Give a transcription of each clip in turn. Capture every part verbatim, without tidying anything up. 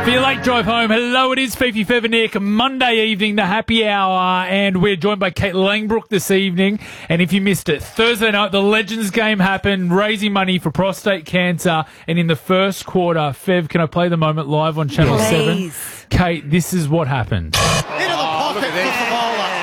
For your late drive home, hello, it is Fifi Fev and Nick, Monday evening, the happy hour, and we're joined by Kate Langbrook this evening. And if you missed it, Thursday night, the Legends game happened, raising money for prostate cancer. And in the first quarter, Fev, can I play the moment live on Channel Please. seven? Kate, this is what happened. Into the pocket for Favola.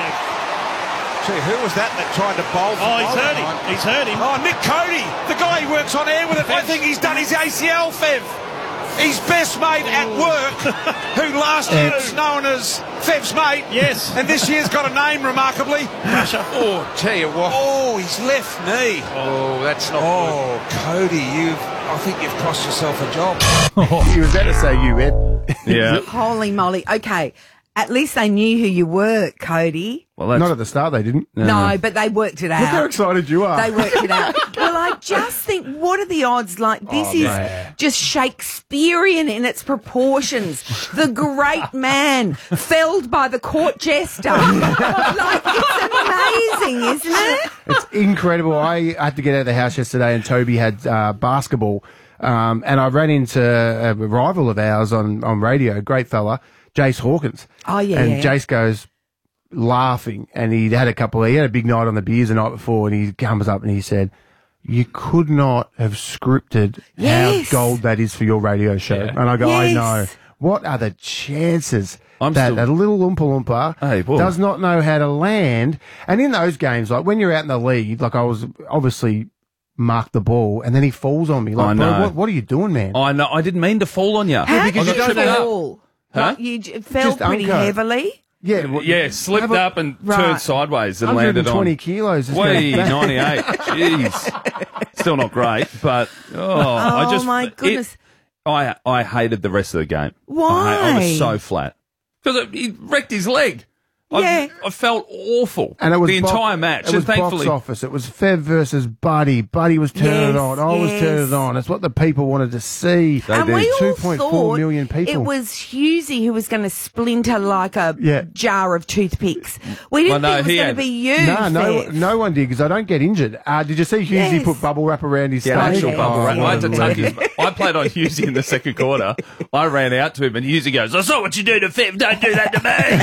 Gee, who was that that tried to bowl for Oh, he's Favola? hurt him. He's hurt him. Oh, Nick Cody, the guy who works on air with it. I think he's done his A C L, Fev. His best mate at work, who last year was known as Fev's mate. Yes. And this year's got a name, remarkably. Pressure. Oh, tell you what. Oh, his left knee. Oh, that's not Oh, good. Cody, you've, I think you've cost yourself a job. You was better say you, Ed. Yeah. Holy moly. Okay. At least they knew who you were, Cody. Well, that's... Not at the start, they didn't. No, no but they worked it out. Look how excited you are. They worked it out. Well, I just think, what are the odds? Like, this oh, is man. just Shakespearean in its proportions. The great man felled by the court jester. Like, it's amazing, isn't it? It's incredible. I had to get out of the house yesterday and Toby had uh, basketball. Um, and I ran into a rival of ours on, on radio, great fella, Jace Hawkins. Oh, yeah. And yeah. Jace goes laughing, and he had a couple of, he had a big night on the beers the night before, and he comes up and he said, you could not have scripted Yes. how gold that is for your radio show. Yeah. And I go, I Yes. know. What are the chances I'm that still- a little Oompa Loompa Hey, boy. does not know how to land? And in those games, like when you're out in the lead, like I was obviously marked the ball, and then he falls on me. Like, I bro, know. what, what are you doing, man? I know. I didn't mean to fall on you. How because did you you don't know- fall? Huh? Like, you j- fell Just pretty uncut. heavily? Yeah, well, Yeah, slipped have a- up and Right. turned sideways and one hundred landed twenty on. kilos. is Wait, gonna- ninety-eight. Jeez. Still not great, but oh, I Oh, just my it- goodness. I I hated the rest of the game. Why? I, I was so flat because he wrecked his leg. I, Yeah. I felt awful. And it was the bo- entire match. It was and thankfully, box office. It was Fev versus Buddy. Buddy was turning Yes, it on. I was yes. turning it on. It's what the people wanted to see. They And did. we all two point four thought million people. it was Husey who was going to splinter like a Yeah. jar of toothpicks. We didn't Well, no, think it was he going to had- be you, No, no, Fev. no one did because I don't get injured. Uh, did you see Husey Yes. put bubble wrap around his Yeah, stomach? actual yeah. bubble wrap. Oh, I had to what a tuck his. legend. I played on Husey in the second quarter. I ran out to him, and Husey goes, "I saw what you do to Fev. Don't do that to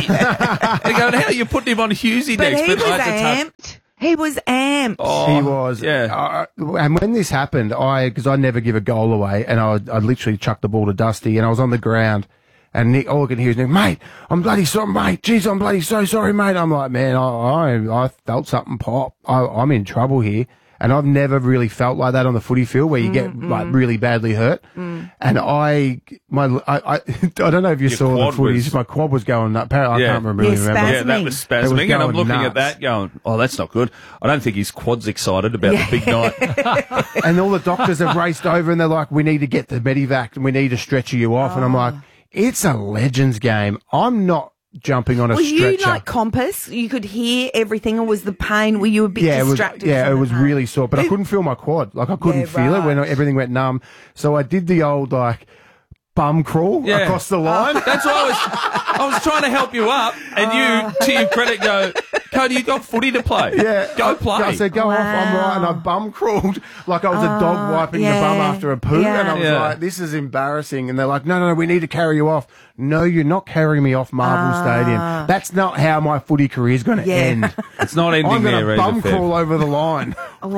me." I go, "How are you putting him on Husey But next?" he was I had to tuck- amped. He was amped. Oh, He was. Yeah. Uh, and when this happened, I, because I never give a goal away, and I, I literally chucked the ball to Dusty, and I was on the ground, and Nick, all I could hear is, Nick, mate, I'm bloody sorry, mate. Jeez, I'm bloody so sorry, mate. I'm like, man, I, I, I felt something pop. I, I'm in trouble here. And I've never really felt like that on the footy field where you get like really badly hurt. Mm. And I, my, I, I, I don't know if you Your saw the quad footage. was- My quad was going up. Apparently, Yeah. I can't really Yeah, remember. Yeah, that was It was spasming, and I'm going looking nuts. at that going, oh, that's not good. I don't think his quad's excited about the big night. And all the doctors have raced over and they're like, we need to get the Medivac and we need to stretcher you off. And I'm like, it's a Legends game. I'm not jumping on a Were you stretcher. like Compass? You could hear everything, or was the pain? Were you a bit yeah, it was, distracted? yeah, from it was the pain? really sore, but I couldn't feel my quad. Like I couldn't Yeah, feel it when right. everything went numb. So I did the old like bum crawl Yeah. across the line. That's why I was, I was trying to help you up, and you, to your credit, go, Cody, you got footy to play. Yeah, Go I, play. I said, go off, I'm right, and I bum crawled like I was a dog wiping the bum yeah, after a poo, yeah. and I was Yeah. like, this is embarrassing. And they're like, no, no, no, we need to carry you off. No, you're not carrying me off Marvel Stadium. That's not how my footy career is going to Yeah. end. It's not ending I'm going there to either, bum Fev. crawl over the line.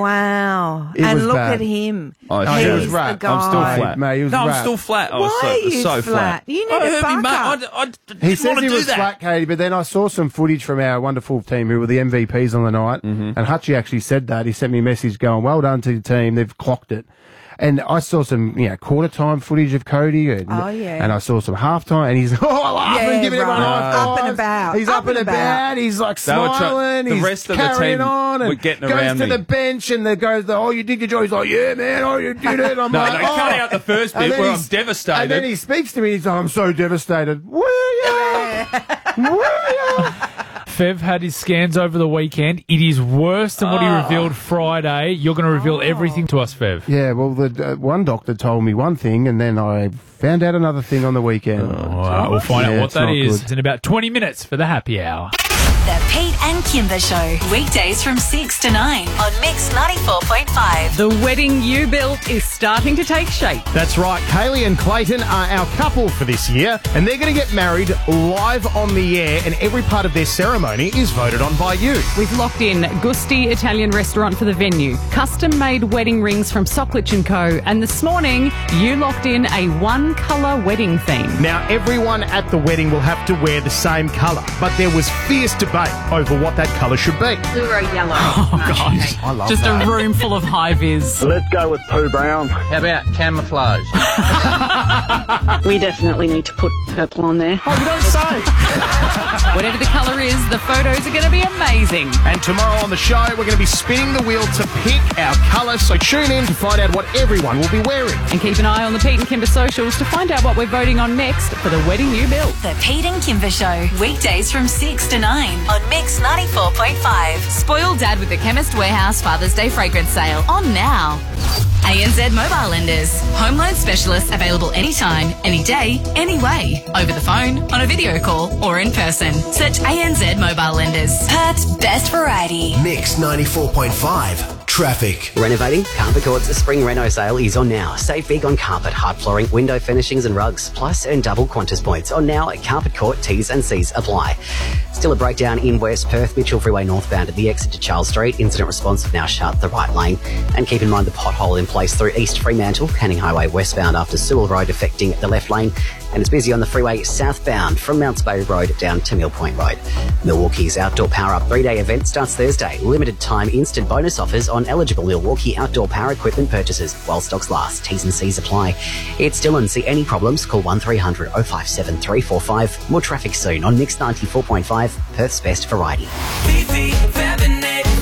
Wow. It and was look bad. at him. Oh, Oh, he he was He's the wrapped. guy. I'm still Mate, flat. mate, he was no, I'm wrapped. still flat. I was Why so, are you so flat? You need I to heard buck me, mate. up. I, I didn't He says want to he do was that. flat, Katie, but then I saw some footage from our wonderful team who were the M V Ps on the night, and Hutchie actually said that. He sent me a message going, well done to the team, they've clocked it. And I saw some, you know, quarter time footage of Cody, and, Oh, yeah. and I saw some half time, and he's oh, laughing, Yeah, giving everyone right. high Up and fives. about. He's up, and about. He's like They were try- smiling. the he's rest of the carrying team on, and were getting goes around to me. the bench, and there goes the oh, you did your job. He's like, yeah, man, oh, you did it. I'm No, like, no, oh. cut out the first And bit then where I'm he's- devastated. And then he speaks to me. He's like, I'm so devastated. Were you? Were you? Fev had his scans over the weekend. It is worse than what he revealed Friday. You're going to reveal everything to us, Fev. Yeah, well, the uh, one doctor told me one thing, and then I found out another thing on the weekend. All right, we'll find Yeah, out what it's that not is good. in about twenty minutes for the happy hour. The Pete and Kimber Show. Weekdays from six to nine on Mix ninety-four point five. The wedding you built is starting to take shape. That's right. Kaylee and Clayton are our couple for this year, and they're going to get married live on the air, and every part of their ceremony is voted on by you. We've locked in Gusti Italian Restaurant for the venue, custom-made wedding rings from Socklich and Co. And this morning, you locked in a one-colour wedding theme. Now, everyone at the wedding will have to wear the same colour, but there was fierce debate over what that colour should be. Fluoro yellow. Oh, gosh. I love Just that. a room full of high-vis. Let's go with Pooh Brown. How about camouflage? We definitely need to put purple on there. Oh, you don't say. Whatever the colour is, the photos are going to be amazing. And tomorrow on the show, we're going to be spinning the wheel to pick our colour, so tune in to find out what everyone will be wearing. And keep an eye on the Pete and Kimber socials to find out what we're voting on next for the wedding you built. The Pete and Kimber Show. Weekdays from six to nine on Mix ninety-four point five. Spoil Dad with the Chemist Warehouse Father's Day fragrance sale on now. A N Z Mobile Lenders. Home loan specialists available anytime, any day, any way. Over the phone, on a video call, or in person. Search A N Z Mobile Lenders. Perth's best variety. Mix ninety-four point five. Traffic. Renovating? Carpet Court's spring reno sale is on now. Save big on carpet, hard flooring, window furnishings and rugs. Plus earn double Qantas points on now at Carpet Court. T's and C's apply. Still a breakdown in West Perth, Mitchell Freeway northbound at the exit to Charles Street. Incident response now shut the right lane. And keep in mind the pothole in place through East Fremantle, Canning Highway westbound after Sewell Road affecting the left lane. And it's busy on the freeway southbound from Mounts Bay Road down to Mill Point Road. Milwaukee's Outdoor Power Up three-day event starts Thursday. Limited time instant bonus offers on eligible Milwaukee outdoor power equipment purchases while stocks last. T's and C's apply. It's Dylan. See any problems? Call one three hundred oh five seven three four five. More traffic soon on Mix ninety-four point five, Perth's best variety. Fifi Fevin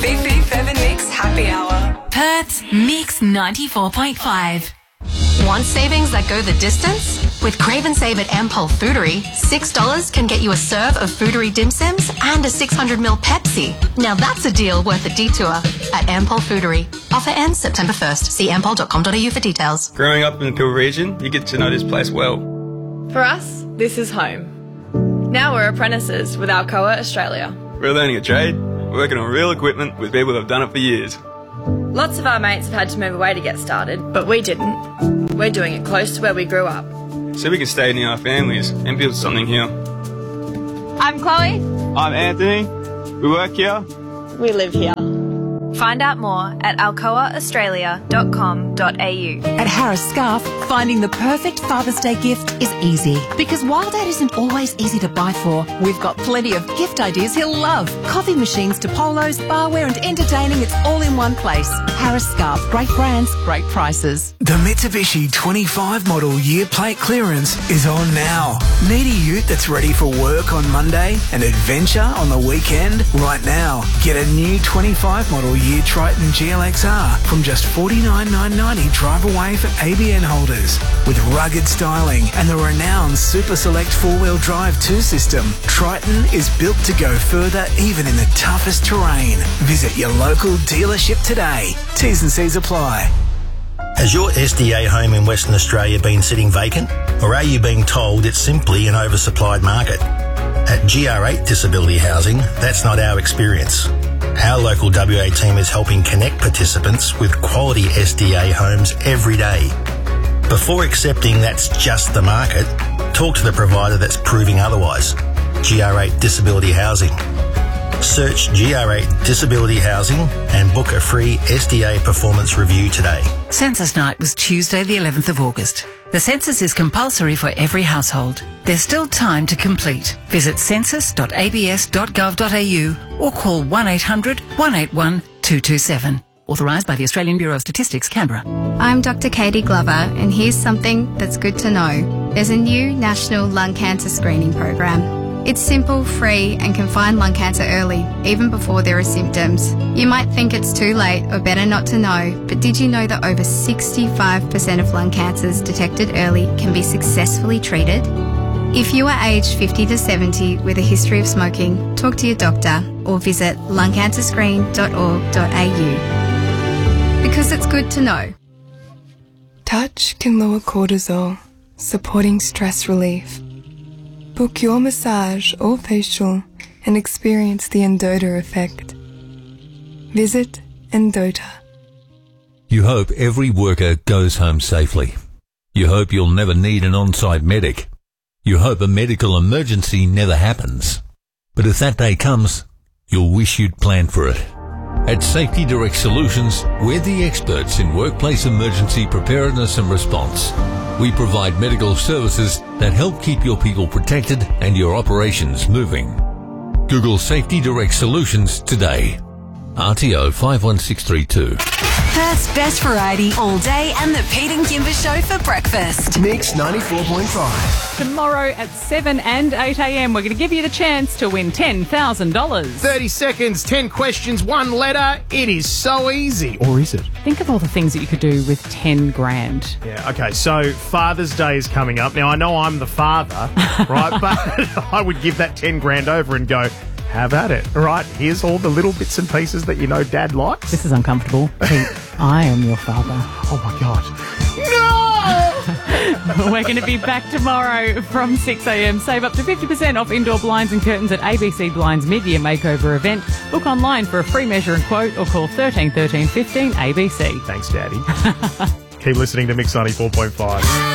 Mix Happy Hour. Perth's Mix ninety-four point five. Want savings that go the distance? With Crave and Save at Ampol Foodery, six dollars can get you a serve of Foodery dim sims and a six hundred milliliter Pepsi. Now that's a deal worth a detour at Ampol Foodery. Offer ends September first. See ampol dot com dot a u for details. Growing up in the Peel region, you get to know this place well. For us, this is home. Now we're apprentices with Alcoa Australia. We're learning a trade, working on real equipment with people that have done it for years. Lots of our mates have had to move away to get started, but we didn't. We're doing it close to where we grew up. So we can stay near our families and build something here. I'm Chloe. I'm Anthony. We work here. We live here. Find out more at alcoa australia dot com dot a u. At Harris Scarf, finding the perfect Father's Day gift is easy. Because while Dad isn't always easy to buy for, we've got plenty of gift ideas he'll love. Coffee machines to polos, barware and entertaining, it's all in one place. Harris Scarf, great brands, great prices. The Mitsubishi twenty-five model year plate clearance is on now. Need a ute that's ready for work on Monday and adventure on the weekend? Right now, get a new twenty-five model year Triton G L X R from just forty-nine thousand nine hundred ninety dollars drive away for A B N holders. With rugged styling and the renowned Super Select four-wheel drive two system, Triton is built to go further even in the toughest terrain. Visit your local dealership today. T's and C's apply. Has your S D A home in Western Australia been sitting vacant? Or are you being told it's simply an oversupplied market? At G R eight Disability Housing, that's not our experience. Our local W A team is helping connect participants with quality S D A homes every day. Before accepting that's just the market, talk to the provider that's proving otherwise. G R eight Disability Housing. Search G R eight Disability Housing and book a free S D A performance review today. Census night was Tuesday the eleventh of August. The census is compulsory for every household. There's still time to complete. Visit census dot a b s dot gov dot a u or call one eight hundred one eight one two two seven. Authorised by the Australian Bureau of Statistics, Canberra. I'm Doctor Katie Glover, and here's something that's good to know. There's a new national lung cancer screening program. It's simple, free, and can find lung cancer early, even before there are symptoms. You might think it's too late or better not to know, but did you know that over sixty-five percent of lung cancers detected early can be successfully treated? If you are aged fifty to seventy with a history of smoking, talk to your doctor or visit lung cancer screen dot org dot a u. Because it's good to know. Touch can lower cortisol, supporting stress relief. Book your massage or facial and experience the Endota effect. Visit Endota. You hope every worker goes home safely. You hope you'll never need an on-site medic. You hope a medical emergency never happens. But if that day comes, you'll wish you'd planned for it. At Safety Direct Solutions, we're the experts in workplace emergency preparedness and response. We provide medical services that help keep your people protected and your operations moving. Google Safety Direct Solutions today. R T O five one six three two. Perth's best variety all day and the Pete and Kimber Show for breakfast. Mix ninety-four point five. Tomorrow at seven and eight a.m. we're going to give you the chance to win ten thousand dollars. thirty seconds, ten questions, one letter. It is so easy. Or is it? Think of all the things that you could do with ten grand. Yeah, okay, so Father's Day is coming up. Now, I know I'm the father, right? But I would give that ten grand over and go, have at it. All right, here's all the little bits and pieces that you know Dad likes. This is uncomfortable. Pete, I am your father. Oh, my God. No! We're going to be back tomorrow from six a.m. Save up to fifty percent off indoor blinds and curtains at A B C Blinds Mid-Year Makeover event. Book online for a free measure and quote or call thirteen thirteen fifteen A B C. Thanks, Daddy. Keep listening to Mix ninety-four point five.